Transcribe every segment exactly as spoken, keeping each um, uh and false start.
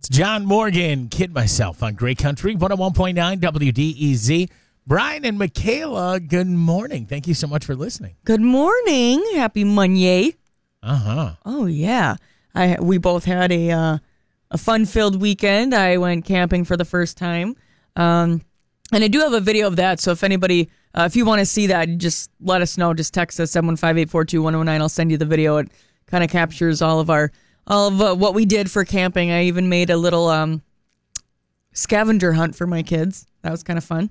It's John Morgan, Kid Myself on Great Country, one oh one point nine W D E Z. Brian and Michaela, good morning. Thank you so much for listening. Good morning. Happy Monday. Uh-huh. Oh, yeah. I We both had a uh, a fun-filled weekend. I went camping for the first time. Um, and I do have a video of that, so if anybody, uh, if you want to see that, just let us know. Just text us, seven one five, eight four two, one oh nine. I'll send you the video. It kind of captures all of our, all of uh, what we did for camping. I even made a little um, scavenger hunt for my kids. That was kind of fun.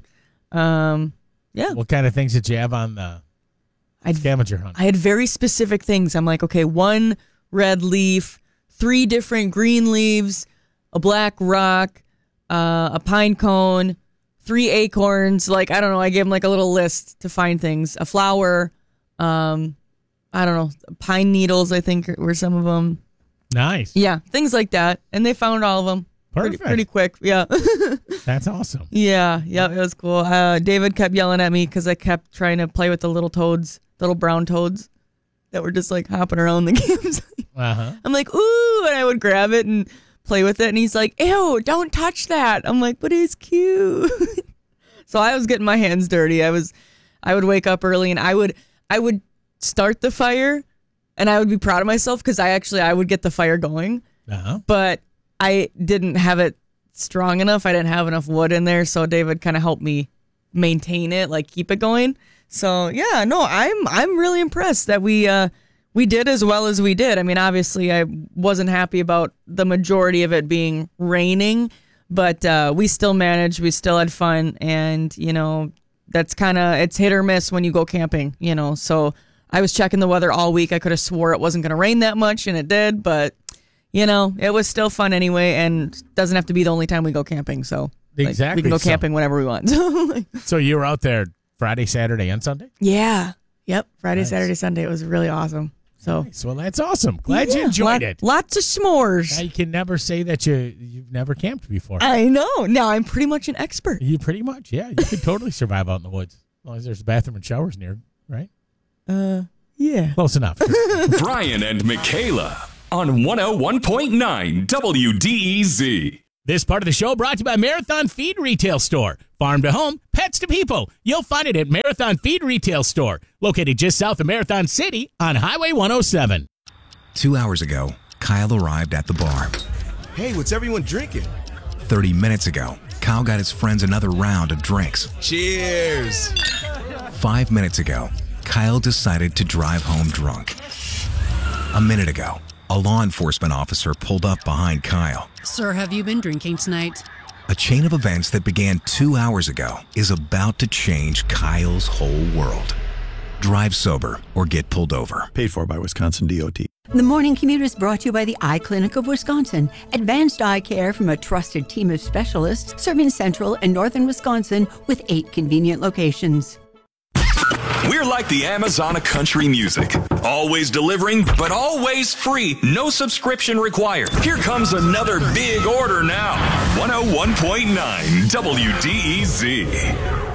Um, yeah. What kind of things did you have on the I'd, scavenger hunt? I had very specific things. I'm like, okay, one red leaf, three different green leaves, a black rock, uh, a pine cone, three acorns. Like, I don't know. I gave them like a little list to find things. A flower, um, I don't know, pine needles, I think were some of them. Nice. Yeah, things like that. And they found all of them. Perfect. Pretty, pretty quick. Yeah. That's awesome. Yeah. Yeah. It was cool. Uh, David kept yelling at me because I kept trying to play with the little toads, little brown toads that were just like hopping around the campsite. Uh-huh. I'm like, ooh, and I would grab it and play with it. And he's like, ew, don't touch that. I'm like, but it's cute. So I was getting my hands dirty. I was, I would wake up early and I would, I would start the fire and I would be proud of myself because I actually, I would get the fire going. Uh-huh. But I didn't have it strong enough. I didn't have enough wood in there. So David kind of helped me maintain it, like keep it going. So yeah, no, I'm I'm really impressed that we uh, we did as well as we did. I mean, obviously, I wasn't happy about the majority of it being raining, but uh, we still managed. We still had fun, and you know, that's kind of it's hit or miss when you go camping. You know, so I was checking the weather all week. I could have swore it wasn't going to rain that much, and it did, but. You know, it was still fun anyway, and doesn't have to be the only time we go camping. So like, exactly, we can go so, camping whenever we want. So you were out there Friday, Saturday, and Sunday? Yeah. Yep. Friday, Nice. Saturday, Sunday. It was really awesome. So Nice. Well, that's awesome. Glad yeah, you enjoyed lot, it. Lots of s'mores. Now you can never say that you you've never camped before. I know. Now I'm pretty much an expert. You pretty much, yeah. You could totally survive out in the woods as long as there's a bathroom and showers near, right? Uh, yeah. Close enough. Brian and Michaela on one oh one point nine W D E Z. This part of the show brought to you by Marathon Feed Retail Store. Farm to home, pets to people. You'll find it at Marathon Feed Retail Store, located just south of Marathon City on Highway one oh seven. Two hours ago, Kyle arrived at the bar. Hey, what's everyone drinking? Thirty minutes ago, Kyle got his friends another round of drinks. Cheers! Five minutes ago, Kyle decided to drive home drunk. A minute ago, a law enforcement officer pulled up behind Kyle. Sir, have you been drinking tonight? A chain of events that began two hours ago is about to change Kyle's whole world. Drive sober or get pulled over. Paid for by Wisconsin D O T. The Morning Commute is brought to you by the Eye Clinic of Wisconsin. Advanced eye care from a trusted team of specialists serving central and northern Wisconsin with eight convenient locations. We're like the Amazon of country music. Always delivering, but always free. No subscription required. Here comes another big order now. one oh one point nine W D E Z.